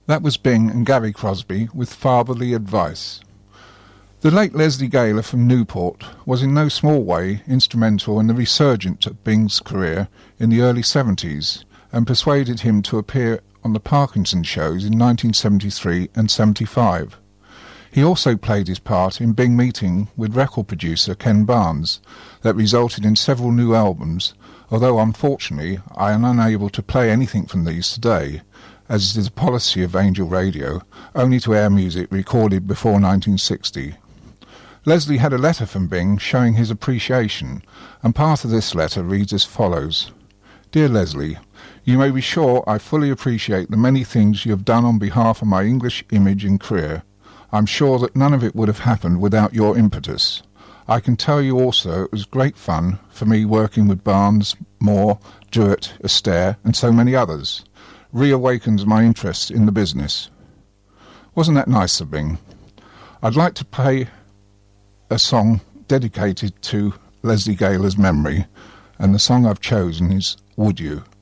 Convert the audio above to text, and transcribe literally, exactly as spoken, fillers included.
That was Bing and Gary Crosby with Fatherly Advice. The late Leslie Gaylor from Newport was in no small way instrumental in the resurgence of Bing's career in the early seventies and persuaded him to appear on the Parkinson shows in nineteen seventy-three and seventy-five. He also played his part in Bing meeting with record producer Ken Barnes that resulted in several new albums, although unfortunately I am unable to play anything from these today, as it is a policy of Angel Radio only to air music recorded before nineteen sixty. Leslie had a letter from Bing showing his appreciation, and part of this letter reads as follows. Dear Leslie, you may be sure I fully appreciate the many things you have done on behalf of my English image and career. I'm sure that none of it would have happened without your impetus. I can tell you also it was great fun for me working with Barnes, Moore, Jewett, Astaire, and so many others. Reawakens my interest in the business. Wasn't that nice of Bing? I'd like to play a song dedicated to Leslie Gaylor's memory, and the song I've chosen is Would You?